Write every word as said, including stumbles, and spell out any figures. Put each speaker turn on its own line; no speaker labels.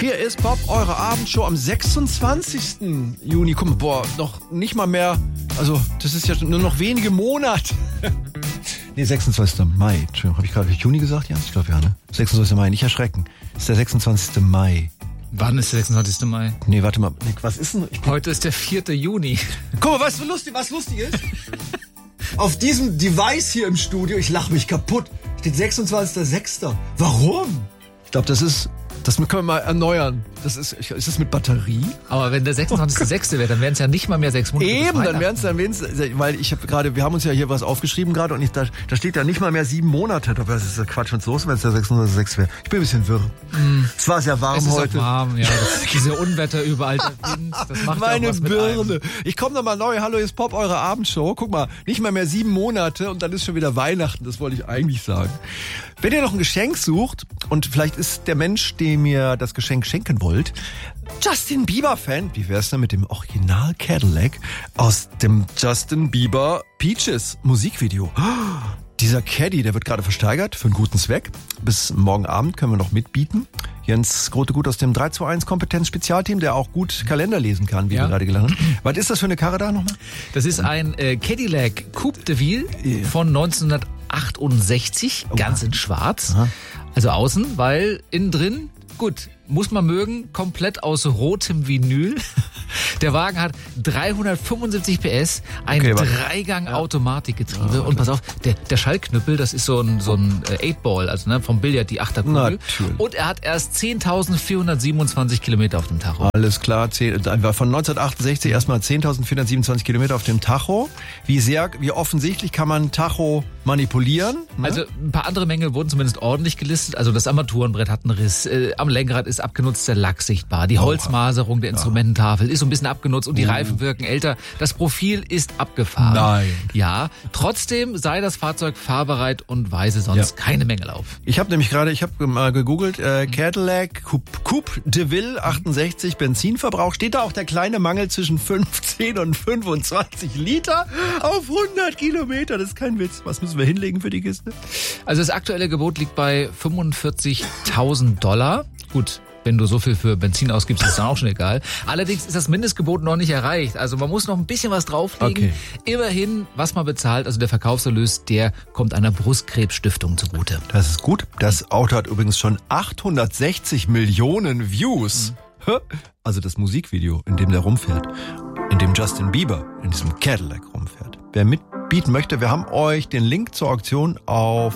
Hier ist Pop, eure Abendshow am sechsundzwanzigsten Juni. Guck mal, boah, noch nicht mal mehr, also das ist ja nur noch wenige Monate. Nee, sechsundzwanzigster Mai. Entschuldigung, habe ich gerade Juni gesagt, Jens? Ich glaube ja, ne? sechsundzwanzigster Mai, nicht erschrecken. Das ist der sechsundzwanzigster Mai.
Wann ist der sechsundzwanzigster Mai?
Nee, warte mal. Was ist denn? Ich
Heute ist der vierte Juni.
Guck mal, weißt du, lustig, was lustig ist? Auf diesem Device hier im Studio, ich lache mich kaputt, steht sechsundzwanzigster sechster Warum? Ich glaube, das ist... Das können wir mal erneuern. Das ist, ist das mit Batterie?
Aber wenn der sechsundzwanzigster sechste wäre, dann wären es ja nicht mal mehr sechs Monate.
Eben, dann wären es dann wären's, weil ich habe gerade, wir haben uns ja hier was aufgeschrieben gerade und ich, da, da steht ja nicht mal mehr sieben Monate. Doch, was ist der Quatsch uns los, wenn es der sechsundzwanzigster sechste wäre? Ich bin ein bisschen wirr. Mm. Es war sehr warm
es ist
heute.
Auch warm, ja. Das, diese Unwetter überall, der Wind, das macht
Meine
ja auch was
Birne.
mit einem.
Ich komme nochmal neu. Hallo, hier ist Pop, eure Abendshow. Guck mal, nicht mal mehr sieben Monate und dann ist schon wieder Weihnachten. Das wollte ich eigentlich sagen. Wenn ihr noch ein Geschenk sucht und vielleicht ist der Mensch, dem ihr das Geschenk schenken wollt, Justin Bieber-Fan, wie wär's denn mit dem Original Cadillac aus dem Justin Bieber Peaches Musikvideo? Dieser Caddy, der wird gerade versteigert für einen guten Zweck. Bis morgen Abend können wir noch mitbieten. Jens Grote-Gut aus dem drei zwei eins Kompetenz-Spezialteam, der auch gut Kalender lesen kann, wie ja. wir gerade gelernt haben. Was ist das für eine Karre da nochmal?
Das ist ein äh, Cadillac Coupe de Ville yeah. von neunzehnhundertachtundsechzig, oh, ganz in schwarz. Aha. Also außen, weil innen drin, gut, muss man mögen, komplett aus rotem Vinyl. Der Wagen hat dreihundertfünfundsiebzig P S, ein
okay,
Dreigang-Automatikgetriebe.
Ja,
und pass auf, der, der Schallknüppel, das ist so ein, so ein Eight-Ball, also ne, vom Billard, die Achterkugel.
Natürlich.
Und er hat erst zehntausendvierhundertsiebenundzwanzig Kilometer auf dem Tacho.
Alles klar, von neunzehnhundertachtundsechzig erstmal zehntausendvierhundertsiebenundzwanzig Kilometer auf dem Tacho. Wie sehr, wie offensichtlich kann man Tacho manipulieren? Ne?
Also ein paar andere Mängel wurden zumindest ordentlich gelistet. Also das Armaturenbrett hat einen Riss, äh, am Lenkrad ist abgenutzt der Lack sichtbar, die Holzmaserung der Instrumententafel ist so ein bisschen abgenutzt und die Reifen wirken älter. Das Profil ist abgefahren.
Nein.
Ja, trotzdem sei das Fahrzeug fahrbereit und weise sonst ja. keine Mängel auf.
Ich habe nämlich gerade, ich habe mal gegoogelt, äh, Cadillac Coupe, Coupe de Ville achtundsechzig Benzinverbrauch. Steht da auch der kleine Mangel zwischen fünfzehn und fünfundzwanzig Liter auf hundert Kilometer? Das ist kein Witz. Was müssen wir hinlegen für die Kiste?
Also das aktuelle Gebot liegt bei fünfundvierzigtausend Dollar. Gut. Wenn du so viel für Benzin ausgibst, ist dann auch schon egal. Allerdings ist das Mindestgebot noch nicht erreicht. Also man muss noch ein bisschen was drauflegen.
Okay.
Immerhin, was man bezahlt, also der Verkaufserlös, der kommt einer Brustkrebsstiftung zugute.
Das ist gut. Das Auto hat übrigens schon achthundertsechzig Millionen Views. Mhm. Also das Musikvideo, in dem der rumfährt. In dem Justin Bieber in diesem Cadillac rumfährt. Wer mitbieten möchte, wir haben euch den Link zur Auktion auf